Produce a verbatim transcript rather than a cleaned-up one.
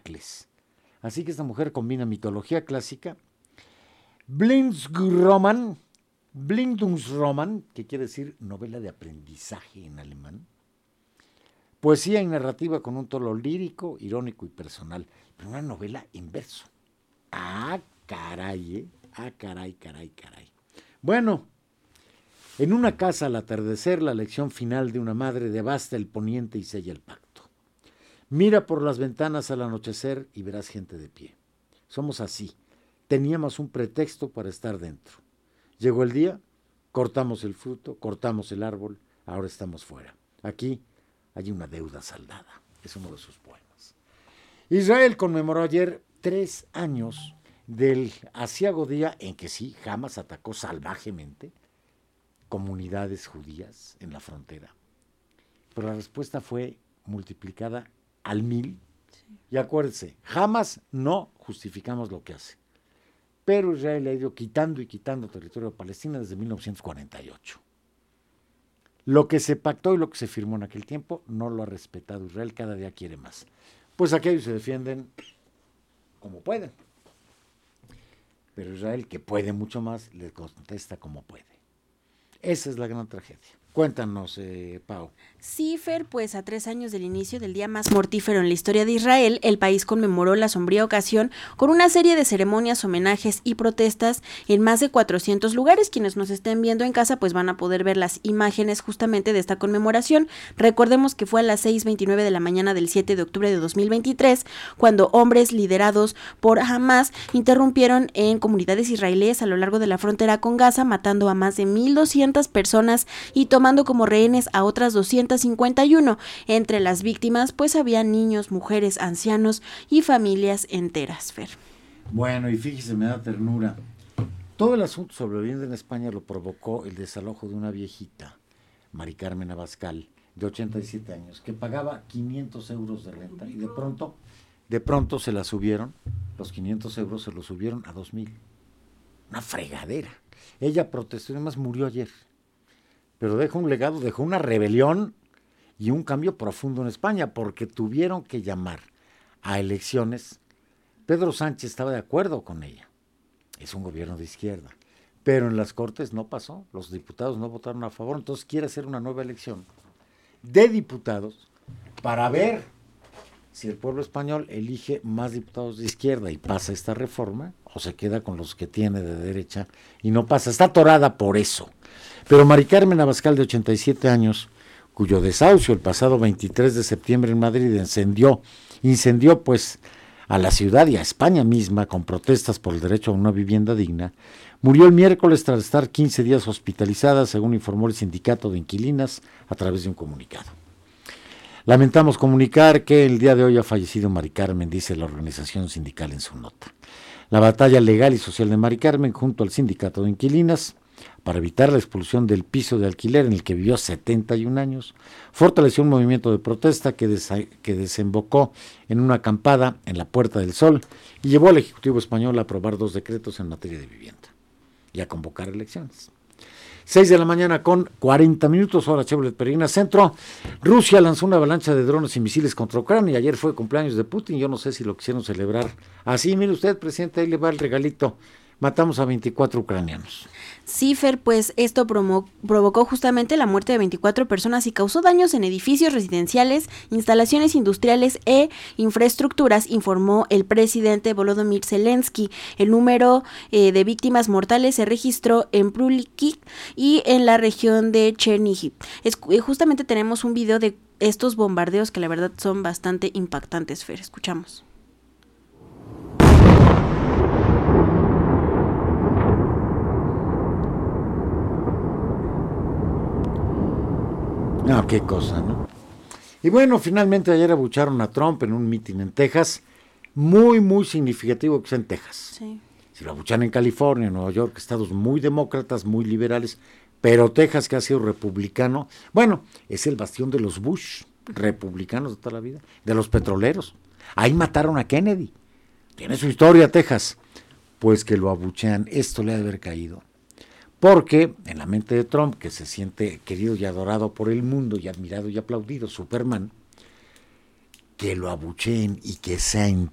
Heracles. Así que esta mujer combina mitología clásica, Bildungsroman, Bildungsroman, que quiere decir novela de aprendizaje en alemán, poesía y narrativa con un tono lírico, irónico y personal, pero una novela en verso. Ah, caray, ¿eh? Ah, caray, caray, caray. Bueno, en una casa al atardecer, la lección final de una madre devasta el poniente y sella el pacto. Mira por las ventanas al anochecer y verás gente de pie. Somos así. Teníamos un pretexto para estar dentro. Llegó el día, cortamos el fruto, cortamos el árbol, ahora estamos fuera. Aquí hay una deuda saldada. Es uno de sus poemas. Israel conmemoró ayer tres años del aciago día en que sí, Hamas atacó salvajemente comunidades judías en la frontera. Pero la respuesta fue multiplicada al mil. Sí. Y acuérdense, jamás no justificamos lo que hace. Pero Israel ha ido quitando y quitando territorio de Palestina desde mil novecientos cuarenta y ocho. Lo que se pactó y lo que se firmó en aquel tiempo no lo ha respetado Israel, cada día quiere más. Pues aquellos se defienden como pueden. Pero Israel, que puede mucho más, le contesta como puede. Esa es la gran tragedia. Cuéntanos, eh, Pau. Sí, Fer, pues a tres años del inicio del día más mortífero en la historia de Israel, el país conmemoró la sombría ocasión con una serie de ceremonias, homenajes y protestas en más de cuatrocientos lugares. Quienes nos estén viendo en casa pues van a poder ver las imágenes justamente de esta conmemoración. Recordemos que fue a las seis veintinueve de la mañana del siete de octubre de dos mil veintitrés cuando hombres liderados por Hamas interrumpieron en comunidades israelíes a lo largo de la frontera con Gaza, matando a más de mil doscientas personas y tomando como rehenes a otras doscientas cincuenta y uno. Entre las víctimas pues había niños, mujeres, ancianos y familias enteras, Fer. Bueno, y fíjese, me da ternura. Todo el asunto sobre vivienda en España lo provocó el desalojo de una viejita, Mari Carmen Abascal, de ochenta y siete años, que pagaba quinientos euros de renta y de pronto, de pronto se la subieron, los quinientos euros se los subieron a dos mil. Una fregadera. Ella protestó y además murió ayer. Pero dejó un legado, dejó una rebelión y un cambio profundo en España, porque tuvieron que llamar a elecciones. Pedro Sánchez estaba de acuerdo con ella, es un gobierno de izquierda, pero en las Cortes no pasó, los diputados no votaron a favor, entonces quiere hacer una nueva elección de diputados para ver si el pueblo español elige más diputados de izquierda y pasa esta reforma, o se queda con los que tiene de derecha y no pasa, está atorada por eso. Pero Mari Carmen Abascal, de ochenta y siete años, cuyo desahucio el pasado veintitrés de septiembre en Madrid incendió, incendió pues a la ciudad y a España misma con protestas por el derecho a una vivienda digna, murió el miércoles tras estar quince días hospitalizada, según informó el sindicato de inquilinas a través de un comunicado. Lamentamos comunicar que el día de hoy ha fallecido Mari Carmen, dice la organización sindical en su nota. La batalla legal y social de Mari Carmen junto al sindicato de inquilinas para evitar la expulsión del piso de alquiler en el que vivió setenta y un años, fortaleció un movimiento de protesta que, desa- que desembocó en una acampada en la Puerta del Sol y llevó al Ejecutivo español a aprobar dos decretos en materia de vivienda y a convocar elecciones. seis de la mañana con cuarenta minutos, hora Chevrolet Peregrina Centro. Rusia lanzó una avalancha de drones y misiles contra Ucrania. Ayer fue cumpleaños de Putin, yo no sé si lo quisieron celebrar así. Mire usted, presidente, ahí le va el regalito. Matamos a veinticuatro ucranianos. Sí, Fer, pues esto promo- provocó justamente la muerte de veinticuatro personas y causó daños en edificios residenciales, instalaciones industriales e infraestructuras, informó el presidente Volodymyr Zelensky. El número eh, de víctimas mortales se registró en Pruliki y en la región de Chernihiv. Es, eh, justamente tenemos un video de estos bombardeos que la verdad son bastante impactantes, Fer. Escuchamos. No, qué cosa, ¿no? Y bueno, finalmente ayer abucharon a Trump en un mitin en Texas, muy, muy significativo que sea en Texas. Sí. Si lo abuchan en California, en Nueva York, estados muy demócratas, muy liberales, pero Texas, que ha sido republicano, bueno, es el bastión de los Bush, republicanos de toda la vida, de los petroleros. Ahí mataron a Kennedy. Tiene su historia, Texas. Pues que lo abuchean, esto le ha de haber caído. Porque en la mente de Trump, que se siente querido y adorado por el mundo y admirado y aplaudido, Superman, que lo abucheen y que sea en